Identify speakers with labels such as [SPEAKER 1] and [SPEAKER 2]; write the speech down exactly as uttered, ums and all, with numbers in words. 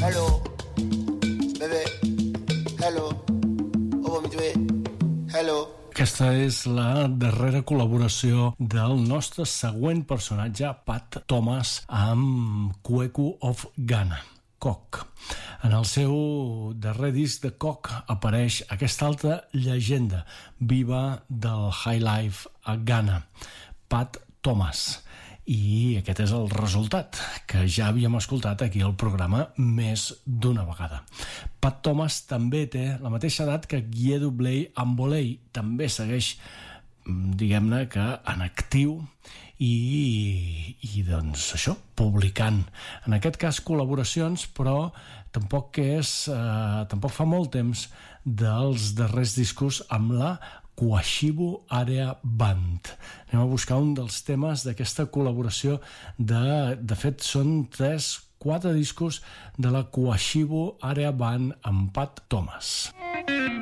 [SPEAKER 1] hello, bebé, hello, oh, mi tué, hello.
[SPEAKER 2] Aquesta és la darrera col·laboració del nostre següent personatge, Pat Thomas, amb Kwaku of Ghana, Cock. En el seu darrer disc de Cock apareix aquesta altra llegenda viva del high life a Ghana, Pat Thomas. I aquest és el resultat que ja havíem escoltat aquí al programa més d'una vegada. Pat Thomas també té la mateixa edat que Guiedu Blay Ambolei, també segueix, diguem-ne que en actiu i, i doncs això, publicant, en aquest cas col·laboracions, però tampoc és eh, tampoc fa molt temps dels darrers discos amb la Kwashibu Area Band. Anem a buscar un dels temes d'aquesta col·laboració. De, de fet, són tres, quatre discos de la Kwashibu Area Band amb Pat Thomas.